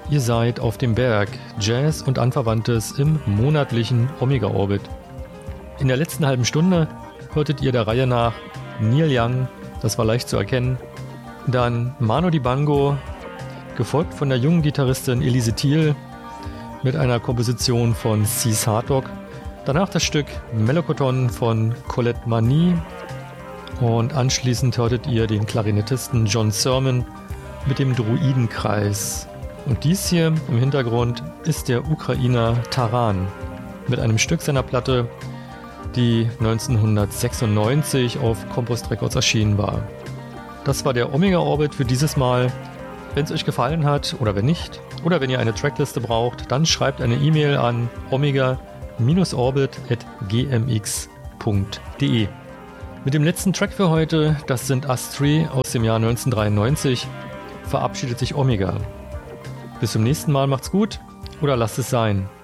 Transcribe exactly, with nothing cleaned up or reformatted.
Ihr seid auf dem Berg, Jazz und Anverwandtes im monatlichen Omega-Orbit. In der letzten halben Stunde hörtet ihr der Reihe nach Neil Young, das war leicht zu erkennen, dann Manu Dibango, gefolgt von der jungen Gitarristin Elise Thiel mit einer Komposition von Cease Hartog, danach das Stück Melocoton von Colette Mani und anschließend hörtet ihr den Klarinettisten John Sermon mit dem Druidenkreis. Und dies hier im Hintergrund ist der Ukrainer Taran mit einem Stück seiner Platte, die neunzehnhundertsechsundneunzig auf Compost Records erschienen war. Das war der Omega Orbit für dieses Mal. Wenn es euch gefallen hat oder wenn nicht, oder wenn ihr eine Trackliste braucht, dann schreibt eine E-Mail an omega orbit at g m x punkt d e. Mit dem letzten Track für heute, das sind Astri aus dem Jahr neunzehnhundertdreiundneunzig, verabschiedet sich Omega. Bis zum nächsten Mal, macht's gut oder lasst es sein.